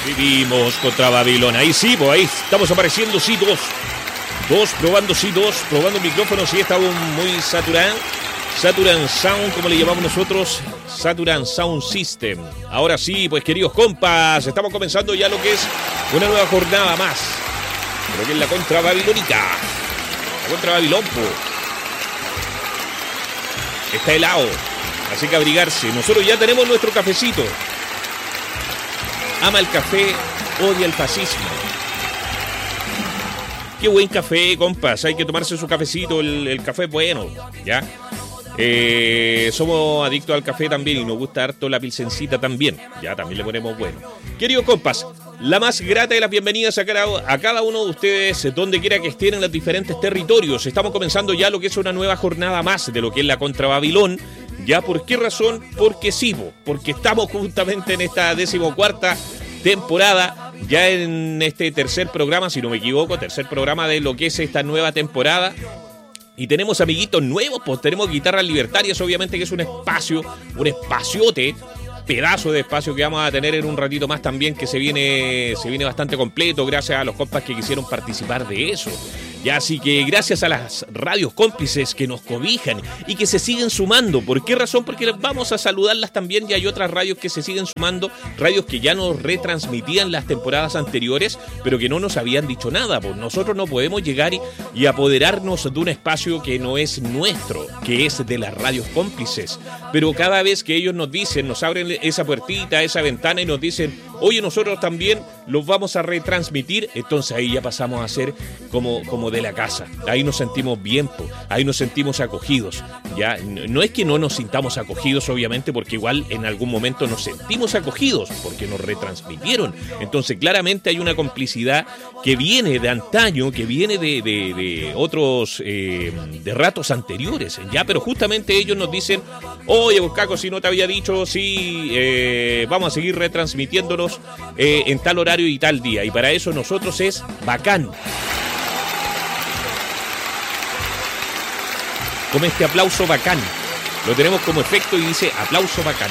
Vivimos contra Babilón. Ahí sí, pues ahí estamos apareciendo, sí, dos. Probando micrófonos, sí, estamos muy saturados. Saturan Sound, como le llamamos nosotros, Saturan Sound System. Ahora sí, pues queridos compas, estamos comenzando ya lo que es una nueva jornada más. Creo que es la contra babilónica. La contra Babilón, po. Está helado, así que abrigarse. Nosotros ya tenemos nuestro cafecito. Ama el café, odia el fascismo. Qué buen café, compas. Hay que tomarse su cafecito, el café es bueno, ¿ya? Somos adictos al café también y nos gusta harto la pilsencita también. Ya, también le ponemos bueno. Queridos compas, la más grata de las bienvenidas a cada uno de ustedes, donde quiera que estén en los diferentes territorios. Estamos comenzando ya lo que es una nueva jornada más de lo que es la contra Babilón. ¿Ya? ¿Por qué razón? Porque sí, porque estamos justamente en esta 14ª temporada, ya en este tercer programa, si no me equivoco, tercer programa de lo que es esta nueva temporada. Y tenemos amiguitos nuevos, pues tenemos Guitarras Libertarias, obviamente que es un espacio, un espaciote, pedazo de espacio que vamos a tener en un ratito más también, que se viene bastante completo, gracias a los compas que quisieron participar de eso. Ya, así que gracias a las radios cómplices que nos cobijan y que se siguen sumando. ¿Por qué razón? Porque vamos a saludarlas también, y hay otras radios que se siguen sumando, radios que ya nos retransmitían las temporadas anteriores, pero que no nos habían dicho nada. Pues nosotros no podemos llegar y apoderarnos de un espacio que no es nuestro, que es de las radios cómplices. Pero cada vez que ellos nos dicen, nos abren esa puertita, esa ventana y nos dicen, oye, nosotros también los vamos a retransmitir, entonces ahí ya pasamos a ser como de la casa. Ahí nos sentimos bien, ahí nos sentimos acogidos. Ya no es que no nos sintamos acogidos, obviamente, porque igual en algún momento nos sentimos acogidos porque nos retransmitieron. Entonces claramente hay una complicidad que viene de antaño, que viene de otros de ratos anteriores, ya, pero justamente ellos nos dicen, oye, Caco, si no te había dicho, sí, vamos a seguir retransmitiéndonos en tal horario y tal día, y para eso nosotros es bacán. Como este aplauso bacán. Lo tenemos como efecto y dice aplauso bacán.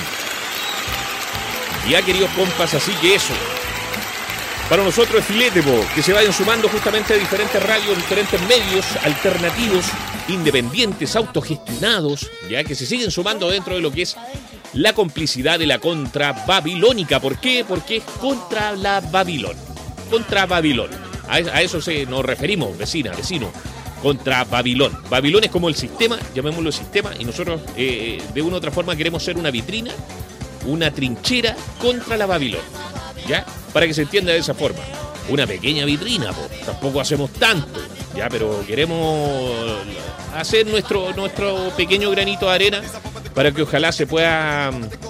Ya, queridos compas, así que eso. Para nosotros es filete, que se vayan sumando justamente a diferentes radios, diferentes medios alternativos, independientes, autogestionados, ya que se siguen sumando dentro de lo que es la complicidad de la contra babilónica. ¿Por qué? Porque es contra la Babilón. Contra Babilón. A eso nos referimos, vecino. Contra Babilón. Babilón es como el sistema, llamémoslo sistema, y nosotros de una u otra forma queremos ser una vitrina, una trinchera contra la Babilón, ¿ya? Para que se entienda de esa forma. Una pequeña vitrina, tampoco hacemos tanto, ¿ya? Pero queremos hacer nuestro pequeño granito de arena para que ojalá se pueda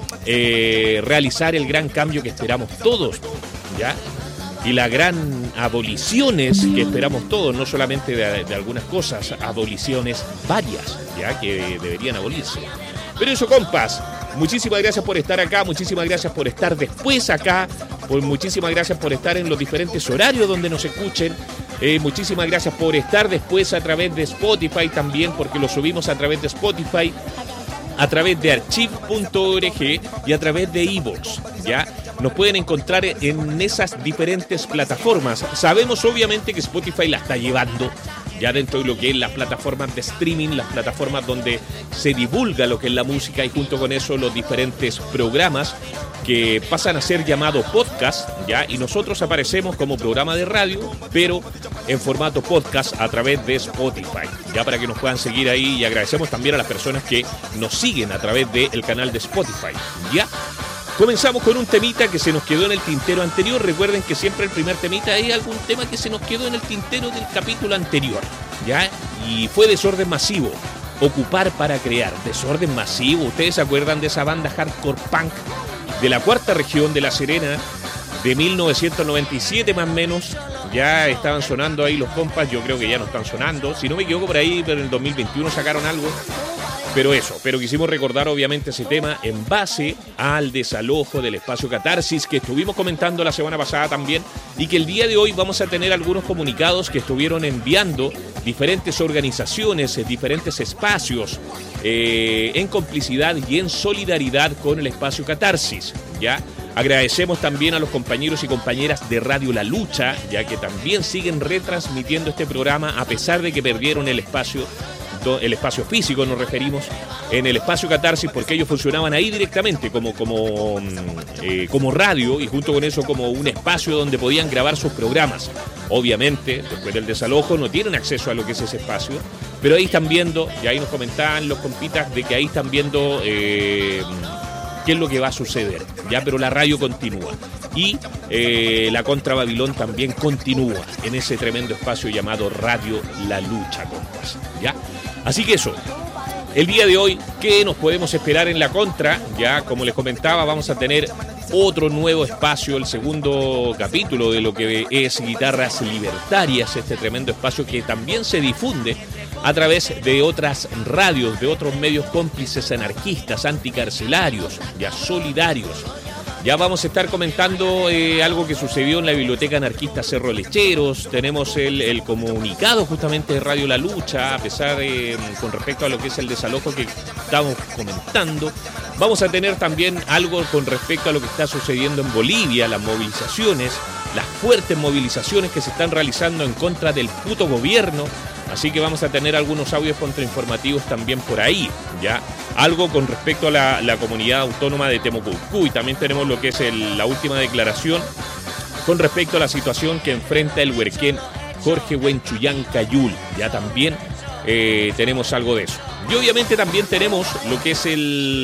realizar el gran cambio que esperamos todos, ¿ya? Y las gran aboliciones que esperamos todos, no solamente de algunas cosas, aboliciones varias, ya que deberían abolirse. Pero eso, compas, muchísimas gracias por estar acá, muchísimas gracias por estar después acá, muchísimas gracias por estar en los diferentes horarios donde nos escuchen, muchísimas gracias por estar después a través de Spotify también, porque lo subimos a través de Spotify, a través de archive.org y a través de iVoox, ¿ya? Nos pueden encontrar en esas diferentes plataformas. Sabemos obviamente que Spotify la está llevando ya dentro de lo que es las plataformas de streaming, las plataformas donde se divulga lo que es la música, y junto con eso los diferentes programas que pasan a ser llamados podcast, ¿ya? Y nosotros aparecemos como programa de radio, pero en formato podcast a través de Spotify, ya, para que nos puedan seguir ahí, y agradecemos también a las personas que nos siguen a través del canal de Spotify, ¿ya? Comenzamos con un temita que se nos quedó en el tintero anterior. Recuerden que siempre el primer temita hay algún tema que se nos quedó en el tintero del capítulo anterior, ¿ya? Y fue Desorden Masivo, Ocupar para Crear. Desorden Masivo, ¿ustedes se acuerdan de esa banda hardcore punk de la cuarta región de La Serena, de 1997 más o menos? Ya estaban sonando ahí los compas, yo creo que ya no están sonando, si no me equivoco por ahí, pero en el 2021 sacaron algo. Pero quisimos recordar obviamente ese tema en base al desalojo del espacio Catarsis que estuvimos comentando la semana pasada también, y que el día de hoy vamos a tener algunos comunicados que estuvieron enviando diferentes organizaciones, diferentes espacios en complicidad y en solidaridad con el espacio Catarsis, ¿ya? Agradecemos también a los compañeros y compañeras de Radio La Lucha, ya que también siguen retransmitiendo este programa a pesar de que perdieron el espacio físico, nos referimos, en el espacio Catarsis, porque ellos funcionaban ahí directamente como radio y junto con eso como un espacio donde podían grabar sus programas. Obviamente, después del desalojo no tienen acceso a lo que es ese espacio, pero ahí están viendo, y ahí nos comentaban los compitas de que ahí están viendo qué es lo que va a suceder, ya, pero la radio continúa. Y la Contra Babilón también continúa en ese tremendo espacio llamado Radio La Lucha, compas, ¿ya? Así que eso, el día de hoy, ¿qué nos podemos esperar en la Contra? Ya, como les comentaba, vamos a tener otro nuevo espacio, el segundo capítulo de lo que es Guitarras Libertarias, este tremendo espacio que también se difunde a través de otras radios, de otros medios cómplices anarquistas, anticarcelarios, ya solidarios. Ya vamos a estar comentando algo que sucedió en la Biblioteca Anarquista Cerro Lecheros. Tenemos el comunicado justamente de Radio La Lucha, a pesar con respecto a lo que es el desalojo que estamos comentando. Vamos a tener también algo con respecto a lo que está sucediendo en Bolivia, las movilizaciones, las fuertes movilizaciones que se están realizando en contra del puto gobierno. Así que vamos a tener algunos audios contrainformativos también por ahí, ¿ya? Algo con respecto a la comunidad autónoma de Temucucú, y también tenemos lo que es la última declaración con respecto a la situación que enfrenta el huerquén Jorge Huenchuyán Cayul. Ya también tenemos algo de eso. Y obviamente también tenemos lo que es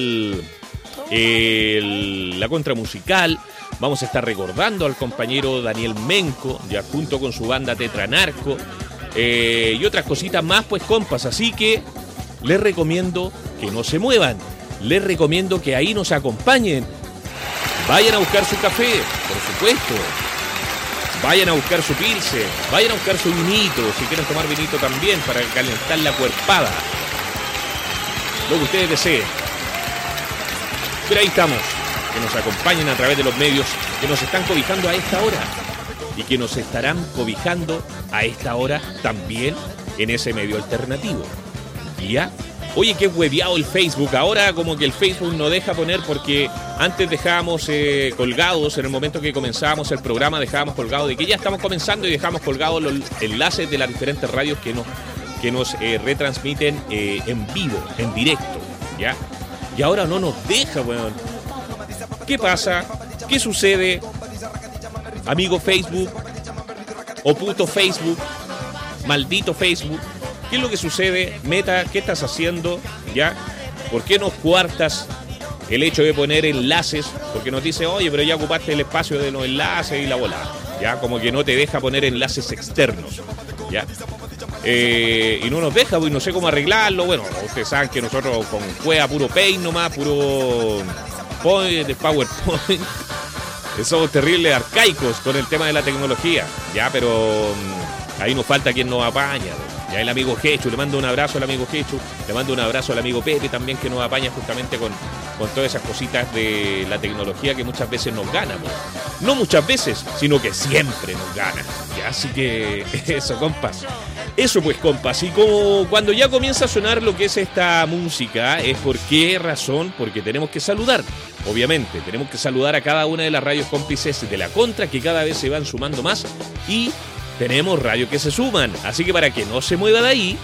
la contramusical. Vamos a estar recordando al compañero Daniel Menco, ya junto con su banda Tetranarco. Y otras cositas más, pues compas, así que les recomiendo que no se muevan, les recomiendo que ahí nos acompañen, vayan a buscar su café, por supuesto, vayan a buscar su pilsen, vayan a buscar su vinito, si quieren tomar vinito también para calentar la cuerpada, lo que ustedes deseen. Pero ahí estamos, que nos acompañen a través de los medios que nos están cobijando a esta hora y que nos estarán cobijando a esta hora también en ese medio alternativo. ¿Ya? Oye, qué hueviado el Facebook. Ahora como que el Facebook no deja poner, porque antes dejábamos colgados, en el momento que comenzábamos el programa dejábamos colgados de que ya estamos comenzando y dejamos colgados los enlaces de las diferentes radios que nos retransmiten en vivo, en directo, ¿ya? Y ahora no nos deja, weón. ¿Qué pasa? ¿Qué sucede? Amigo Facebook, o puto Facebook, maldito Facebook, ¿qué es lo que sucede? Meta, ¿qué estás haciendo? ¿Ya? ¿Por qué nos cuartas el hecho de poner enlaces? Porque nos dice, oye, pero ya ocupaste el espacio de los enlaces y la bola. ¿Ya? Como que no te deja poner enlaces externos. ¿Ya? Y no nos deja, pues no sé cómo arreglarlo. Bueno, ustedes saben que nosotros con cueva puro Paint nomás, puro PowerPoint. Somos terribles arcaicos con el tema de la tecnología, ya, pero ahí nos falta quien nos apaña. Ya el amigo Jechu, le mando un abrazo al amigo Jechu, le mando un abrazo al amigo Pepe también, que nos apaña justamente con todas esas cositas de la tecnología que muchas veces nos gana, pues. No muchas veces, sino que siempre nos gana. Ya, así que eso, compas. Eso pues, compas. Y como cuando ya comienza a sonar lo que es esta música, es por qué razón, porque tenemos que saludar. Obviamente, tenemos que saludar a cada una de las radios cómplices de la Contra, que cada vez se van sumando más, y tenemos radios que se suman. Así que para que no se mueva de ahí,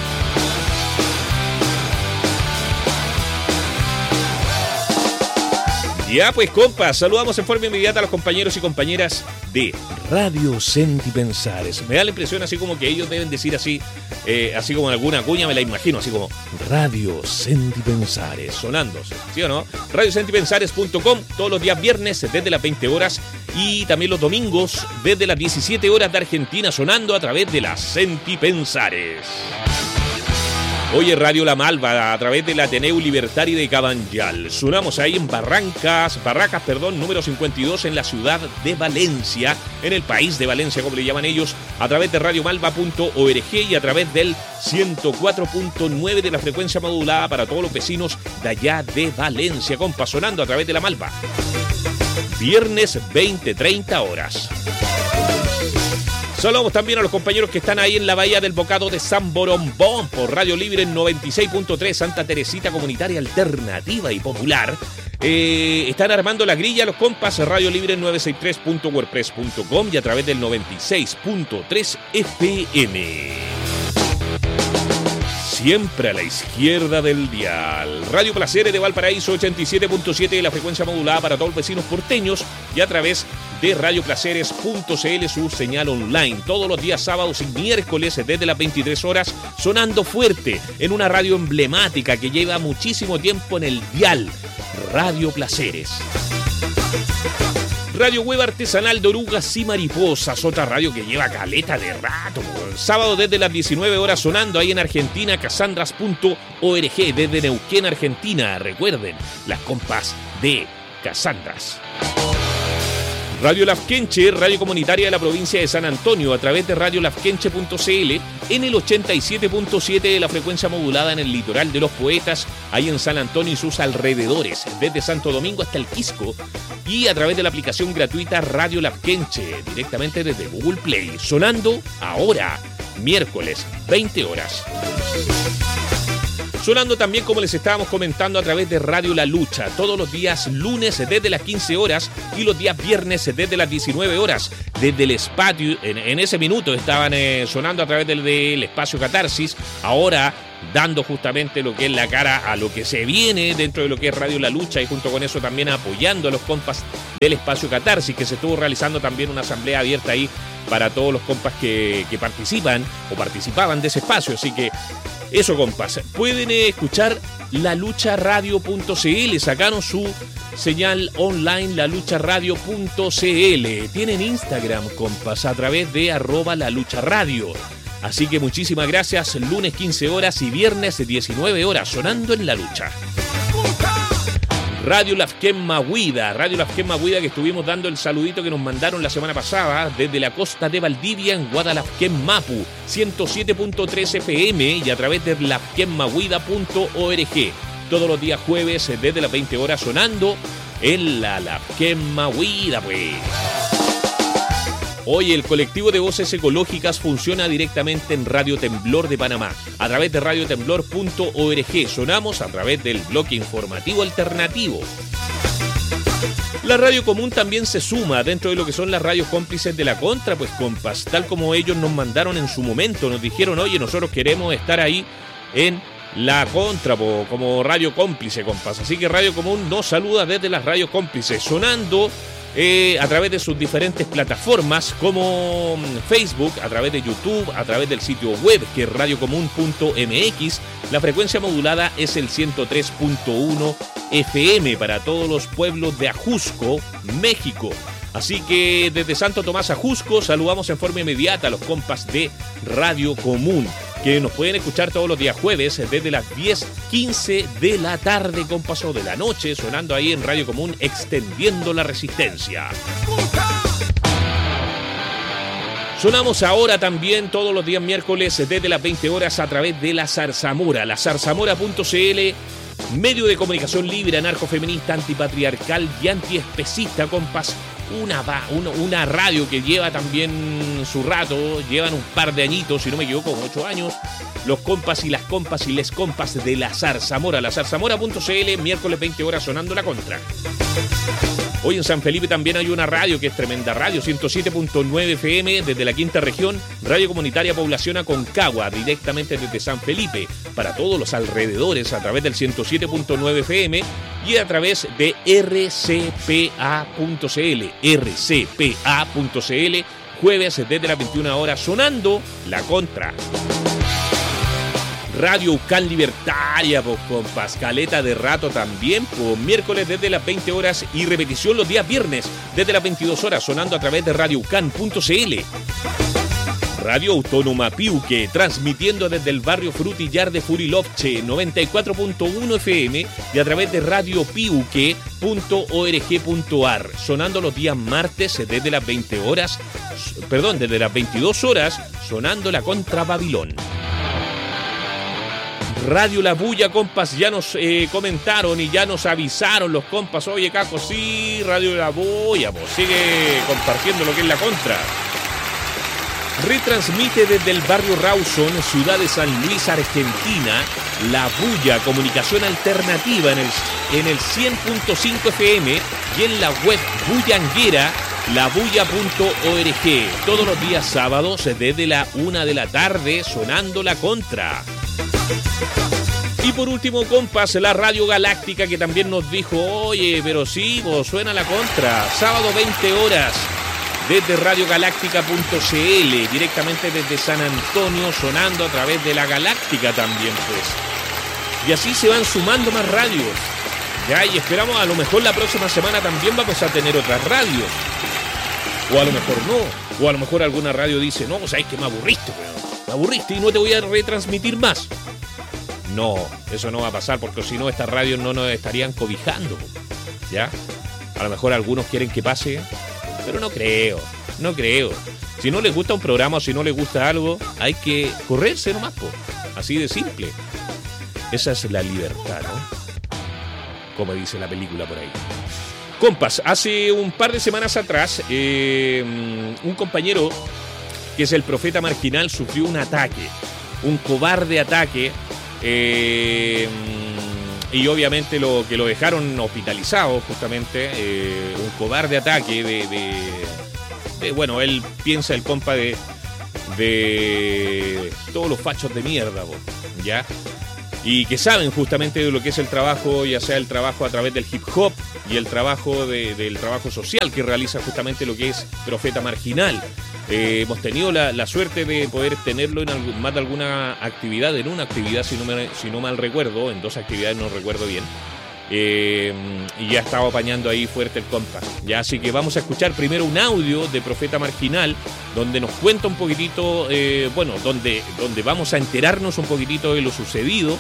ya pues, compas, saludamos en forma inmediata a los compañeros y compañeras de Radio Sentipensares. Me da la impresión así como que ellos deben decir así, así como alguna cuña, me la imagino, así como Radio Sentipensares, sonándose, ¿sí o no? radiosentipensares.com, todos los días viernes desde las 20 horas y también los domingos desde las 17 horas de Argentina, sonando a través de las Sentipensares. Oye, Radio La Malva, a través del Ateneu Libertario de Cabanyal. Sonamos ahí en Barracas, número 52, en la ciudad de Valencia, en el país de Valencia, como le llaman ellos, a través de radiomalva.org y a través del 104.9 de la frecuencia modulada para todos los vecinos de allá de Valencia, compa, sonando a través de La Malva. Viernes 20-30 horas. Saludamos también a los compañeros que están ahí en la Bahía del Bocado de San Borombón por Radio Libre en 96.3, Santa Teresita, comunitaria, alternativa y popular. Están armando la grilla los compas, Radio Libre en 963.wordpress.com y a través del 96.3 FM. Siempre a la izquierda del dial. Radio Placeres de Valparaíso, 87.7 de la frecuencia modulada para todos los vecinos porteños y a través de radioplaceres.cl, su señal online. Todos los días sábados y miércoles desde las 23 horas, sonando fuerte en una radio emblemática que lleva muchísimo tiempo en el dial. Radio Placeres. Radio Web Artesanal de Orugas y Mariposas, otra radio que lleva caleta de rato. Sábado desde las 19 horas sonando ahí en Argentina, casandras.org, desde Neuquén, Argentina. Recuerden, las compas de Casandras. Radio Lafkenche, radio comunitaria de la provincia de San Antonio, a través de radiolafkenche.cl, en el 87.7 de la frecuencia modulada en el litoral de los Poetas, ahí en San Antonio y sus alrededores, desde Santo Domingo hasta el Quisco, y a través de la aplicación gratuita Radio Lafkenche, directamente desde Google Play, sonando ahora, miércoles, 20 horas. Sonando también, como les estábamos comentando, a través de Radio La Lucha, todos los días lunes desde las 15 horas y los días viernes desde las 19 horas. Desde el espacio, en ese minuto estaban sonando a través del espacio Catarsis, ahora dando justamente lo que es la cara a lo que se viene dentro de lo que es Radio La Lucha y junto con eso también apoyando a los compas del espacio Catarsis, que se estuvo realizando también una asamblea abierta ahí para todos los compas que participan o participaban de ese espacio, así que eso, compas, pueden escuchar lalucharadio.cl, sacaron su señal online lalucharadio.cl, tienen Instagram, compas, a través de @lalucharadio. Así que muchísimas gracias, lunes 15 horas y viernes 19 horas, sonando en La Lucha. Radio Lafken Mahuida, que estuvimos dando el saludito que nos mandaron la semana pasada desde la costa de Valdivia en Guadalafken Mapu, 107.3 FM y a través de lafkenmahuida.org. Todos los días jueves desde las 20 horas sonando en la Lafken Mahuida, pues. Hoy el colectivo de voces ecológicas funciona directamente en Radio Temblor de Panamá, a través de radiotemblor.org. Sonamos a través del bloque informativo alternativo. La radio común también se suma dentro de lo que son las radios cómplices de la contra, pues compas, tal como ellos nos mandaron en su momento, nos dijeron, oye, nosotros queremos estar ahí en la contra, como radio cómplice, compas. Así que Radio Común nos saluda desde las radios cómplices, sonando a través de sus diferentes plataformas como Facebook, a través de YouTube, a través del sitio web que es radiocomun.mx. La frecuencia modulada es el 103.1 FM para todos los pueblos de Ajusco, México. Así que desde Santo Tomás Ajusco saludamos en forma inmediata a los compas de Radio Común, que nos pueden escuchar todos los días jueves desde las 10:15 de la tarde, compas, o de la noche, sonando ahí en Radio Común, extendiendo la resistencia. Sonamos ahora también todos los días miércoles desde las 20 horas a través de La Zarzamora, lazarzamora.cl, medio de comunicación libre, anarcofeminista, antipatriarcal y antiespecista, compas. Una radio que lleva también su rato, llevan un par de añitos, si no me equivoco, 8 años, los compas y las compas y les compas de La Zarzamora, lazarzamora.cl, miércoles 20 horas sonando la contra. Hoy en San Felipe también hay una radio que es tremenda radio, 107.9 FM desde la quinta región, radio comunitaria Población Aconcagua, directamente desde San Felipe, para todos los alrededores a través del 107.9 FM y a través de rcpa.cl, jueves desde las 21 horas sonando la contra. Radio Ucán Libertaria, pues, compas, caleta de rato también, pues, miércoles desde las 20 horas y repetición los días viernes desde las 22 horas, sonando a través de radioucan.cl. Radio Autónoma Piuque, transmitiendo desde el barrio Frutillar de Furilovche, 94.1 FM y a través de radiopiuque.org.ar, sonando los días martes desde las 22 horas, sonando la contra Babilón. Radio La Bulla, compas, ya nos comentaron y ya nos avisaron los compas, oye, Caco, sí, Radio La Bulla, pues sigue compartiendo lo que es la contra. Retransmite desde el barrio Rawson, ciudad de San Luis, Argentina, La Bulla, comunicación alternativa en el 100.5 FM y en la web bullanguera, labulla.org. Todos los días sábados desde la 1 de la tarde, sonando la contra. Y por último, compas, la Radio Galáctica, que también nos dijo, oye, pero sí, vos suena la contra. Sábado 20 horas. Desde radiogaláctica.cl, directamente desde San Antonio, sonando a través de la Galáctica también, pues. Y así se van sumando más radios. Ya, y esperamos, a lo mejor la próxima semana también vamos a tener otras radios. O a lo mejor no. O a lo mejor alguna radio dice, no, sabes que me aburriste, weón. Me aburriste y no te voy a retransmitir más. No, eso no va a pasar, porque si no, estas radios no nos estarían cobijando. ¿Ya? A lo mejor algunos quieren que pase, pero no creo. Si no les gusta un programa o si no les gusta algo, hay que correrse nomás, po. Así de simple. Esa es la libertad, ¿no? Como dice la película por ahí. Compas, hace un par de semanas atrás, un compañero, que es el Profeta Marginal, sufrió un ataque. Un cobarde ataque. Y obviamente lo dejaron hospitalizado, justamente, un cobarde ataque bueno, él piensa, el compa, de todos los fachos de mierda, ¿ya? Y que saben justamente de lo que es el trabajo, ya sea el trabajo a través del hip hop y el trabajo del trabajo social que realiza justamente lo que es Profeta Marginal. Hemos tenido la suerte de poder tenerlo en más de alguna actividad, en una actividad, si no mal recuerdo, en 2 actividades, no recuerdo bien. Y ya estaba apañando ahí fuerte el compa. Ya, así que vamos a escuchar primero un audio de Profeta Marginal, donde nos cuenta un poquitito, donde vamos a enterarnos un poquitito de lo sucedido.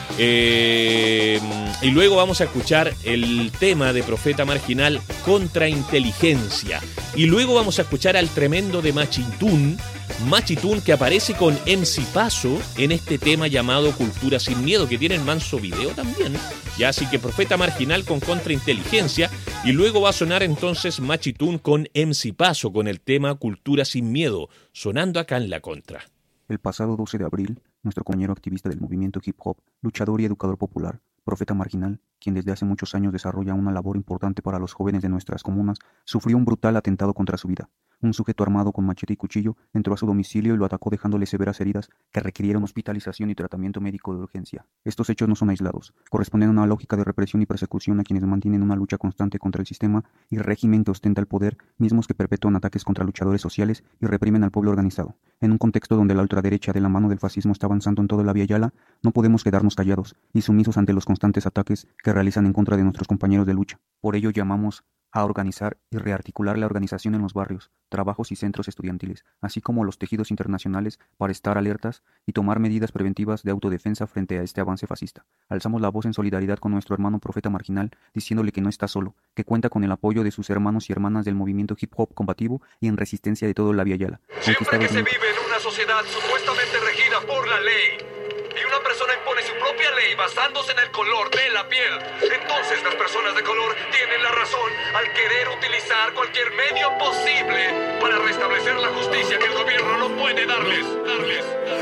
Y luego vamos a escuchar el tema de Profeta Marginal, Contrainteligencia. Y luego vamos a escuchar al tremendo de Machitún, que aparece con MC Paso en este tema llamado Cultura Sin Miedo, que tiene el manso video también. Ya, así que Profeta Marginal con Contrainteligencia, y luego va a sonar entonces Machitún con MC Paso con el tema Cultura Sin Miedo, sonando acá en La Contra. El pasado 12 de abril, nuestro compañero activista del movimiento hip hop, luchador y educador popular, Profeta Marginal, quien desde hace muchos años desarrolla una labor importante para los jóvenes de nuestras comunas, sufrió un brutal atentado contra su vida. Un sujeto armado con machete y cuchillo entró a su domicilio y lo atacó, dejándole severas heridas que requirieron hospitalización y tratamiento médico de urgencia. Estos hechos no son aislados, corresponden a una lógica de represión y persecución a quienes mantienen una lucha constante contra el sistema y régimen que ostenta el poder, mismos que perpetúan ataques contra luchadores sociales y reprimen al pueblo organizado. En un contexto donde la ultraderecha de la mano del fascismo está avanzando en toda la Vía Yala, no podemos quedarnos callados y sumisos ante los constantes ataques que realizan en contra de nuestros compañeros de lucha. Por ello llamamos a organizar y rearticular la organización en los barrios, trabajos y centros estudiantiles, así como los tejidos internacionales, para estar alertas y tomar medidas preventivas de autodefensa frente a este avance fascista. Alzamos la voz en solidaridad con nuestro hermano Profeta Marginal, diciéndole que no está solo, que cuenta con el apoyo de sus hermanos y hermanas del movimiento hip hop combativo y en resistencia de toda la Vía Yala. Siempre que se vive en una sociedad supuestamente regida por la ley, y una persona impone su propia ley basándose en el color de la piel, entonces las personas de color tienen la razón al querer utilizar cualquier medio posible para restablecer la justicia que el gobierno no puede darles.